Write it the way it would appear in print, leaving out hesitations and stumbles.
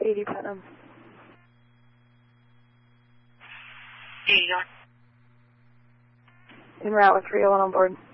80 Putnam. 80 En route with 301 on board.